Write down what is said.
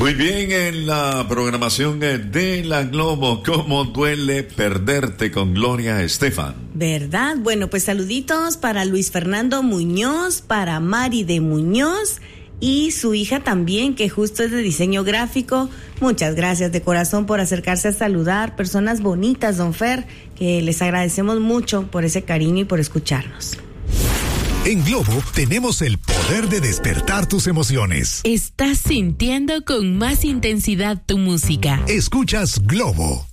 Muy bien, en la programación de La Globo, ¿cómo duele perderte con Gloria Estefan? ¿Verdad? Bueno, pues saluditos para Luis Fernando Muñoz, para Mari de Muñoz y su hija también, que justo es de diseño gráfico. Muchas gracias de corazón por acercarse a saludar. Personas bonitas, don Fer, que les agradecemos mucho por ese cariño y por escucharnos. En Globo tenemos el poder de despertar tus emociones. Estás sintiendo con más intensidad tu música. Escuchas Globo.